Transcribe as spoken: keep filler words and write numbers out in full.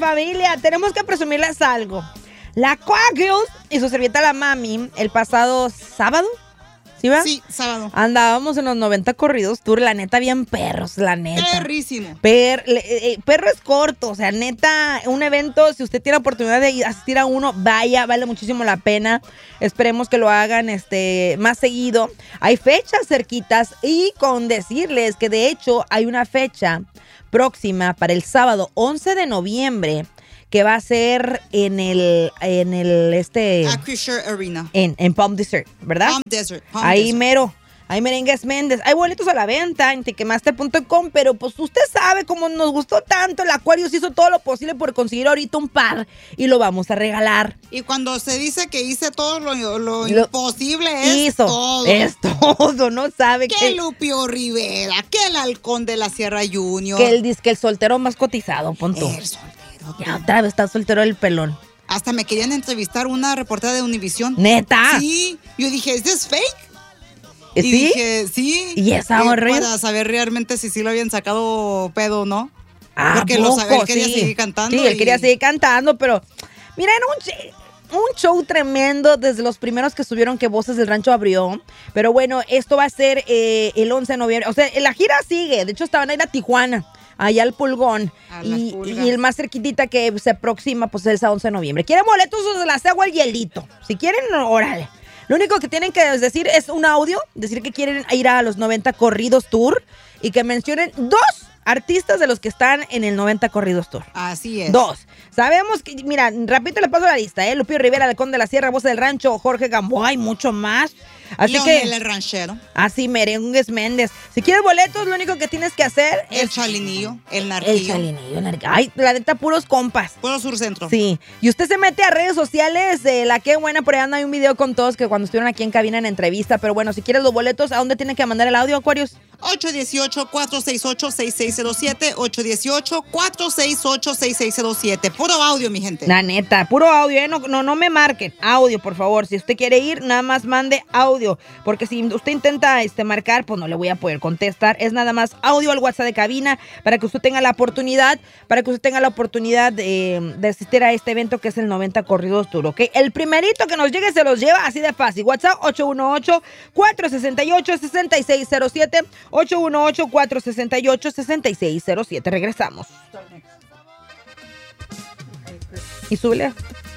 familia, tenemos que presumirles algo. La Quack y su servieta la Mami, el pasado sábado, ¿sí va? Sí, sábado. Andábamos en los noventa corridos tour, la neta, bien perros, la neta. Perrísimo. Per, eh, eh, perro es corto, o sea, neta, un evento, si usted tiene oportunidad de asistir a uno, vaya, vale muchísimo la pena. Esperemos que lo hagan este más seguido. Hay fechas cerquitas y con decirles que de hecho hay una fecha próxima para el sábado once de noviembre que va a ser en el en el este Acrisure Arena. En, en Palm Desert, ¿verdad? Palm Desert. Palm Ahí Desert. mero. Hay merengues Méndez. Hay boletos a la venta en ticketmaster punto com, pero pues usted sabe cómo nos gustó tanto el Aquarius, hizo todo lo posible por conseguir ahorita un par y lo vamos a regalar. Y cuando se dice que hice todo lo, lo, Lo imposible, es hizo, todo. Es todo, no sabe que que Lupio Rivera, que el Halcón de la Sierra Junior. que el disque el soltero más cotizado, pon tú. El soltero. Ya otra vez está soltero el pelón. Hasta me querían entrevistar una reportera de Univisión. ¿Neta? Sí. Yo dije, ¿es this fake? ¿Sí? Y dije, sí. ¿Y esa eh, horrible? Para saber realmente si sí lo habían sacado pedo o no. Ah, Porque lo poco, sabe, él quería sí. seguir cantando. Sí, él y- quería seguir cantando, pero mira, era un, ch- un show tremendo desde los primeros que estuvieron que Voces del Rancho abrió. Pero bueno, esto va a ser eh, el once de noviembre. O sea, la gira sigue. De hecho, estaban a ir a Tijuana, allá al Pulgón. A las Y, pulgas. y el más cerquitita que se aproxima, pues es el once de noviembre. ¿Quieren boletos o se las hago al hielito? Si quieren, órale. Lo único que tienen que decir es un audio, decir que quieren ir a los noventa Corridos Tour y que mencionen dos artistas de los que están en el noventa Corridos Tour. Así es. Dos. Sabemos que, mira, rapidito le paso la lista, ¿eh? Lupillo Rivera, Halcón de la Sierra, Voz del Rancho, Jorge Gamboa y mucho más. Así Leonel que, el ranchero. así, merengues Méndez. Si quieres boletos, lo único que tienes que hacer El es chalinillo. El el narquillo. chalinillo. nar- Ay, la neta, puros compas. Puro sur centro. Sí, y usted se mete a redes sociales, de la que buena, por ahí anda, hay un video con todos que cuando estuvieron aquí en cabina en entrevista, pero bueno, si quieres los boletos, ¿a dónde tiene que mandar el audio, Aquarius? ocho uno ocho, cuatro seis ocho, seis seis cero siete. ocho uno ocho, cuatro seis ocho, seis seis cero siete. Puro audio, mi gente. La neta, puro audio, ¿eh? No, no, no me marquen, audio, por favor, si usted quiere ir, nada más mande audio, porque si usted intenta este, marcar, pues no le voy a poder contestar, es nada más audio al WhatsApp de cabina, para que usted tenga la oportunidad, para que usted tenga la oportunidad de, de asistir a este evento que es el noventa Corridos Tour, ¿ok? El primerito que nos llegue se los lleva así de fácil, WhatsApp ocho uno ocho, cuatro seis ocho, seis seis cero siete, ocho uno ocho, cuatro seis ocho, seis seis cero siete, regresamos. Y súbele.